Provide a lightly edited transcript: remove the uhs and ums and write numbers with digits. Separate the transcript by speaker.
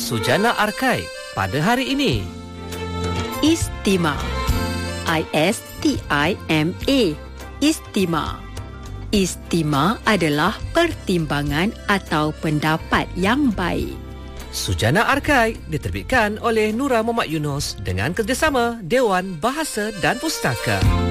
Speaker 1: Sujana Arkai pada hari ini.
Speaker 2: Istima. I-S-T-I-M-A. Istima. Istima adalah pertimbangan atau pendapat yang baik.
Speaker 1: Sujana Arkai diterbitkan oleh Nura Muhammad Yunus dengan kerjasama Dewan Bahasa dan Pustaka.